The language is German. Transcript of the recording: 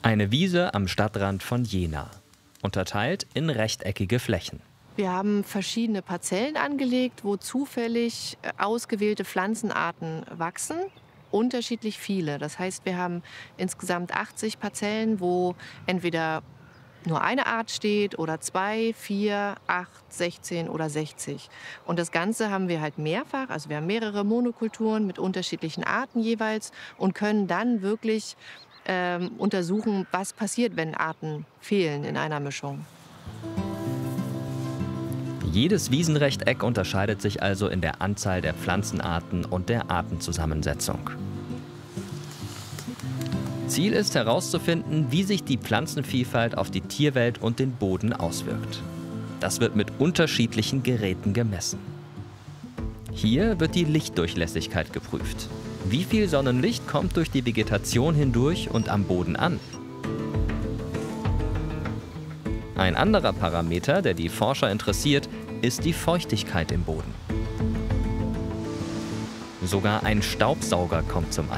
Eine Wiese am Stadtrand von Jena, unterteilt in rechteckige Flächen. Wir haben verschiedene Parzellen angelegt, wo zufällig ausgewählte Pflanzenarten wachsen, unterschiedlich viele. Das heißt, wir haben insgesamt 80 Parzellen, wo entweder nur eine Art steht oder 2, 4, 8, 16 oder 60. Und das Ganze haben wir halt mehrfach, also wir haben mehrere Monokulturen mit unterschiedlichen Arten jeweils und können dann wirklich untersuchen, was passiert, wenn Arten fehlen in einer Mischung. Jedes Wiesenrechteck unterscheidet sich also in der Anzahl der Pflanzenarten und der Artenzusammensetzung. Ziel ist herauszufinden, wie sich die Pflanzenvielfalt auf die Tierwelt und den Boden auswirkt. Das wird mit unterschiedlichen Geräten gemessen. Hier wird die Lichtdurchlässigkeit geprüft. Wie viel Sonnenlicht kommt durch die Vegetation hindurch und am Boden an? Ein anderer Parameter, der die Forscher interessiert, ist die Feuchtigkeit im Boden. Sogar ein Staubsauger kommt zum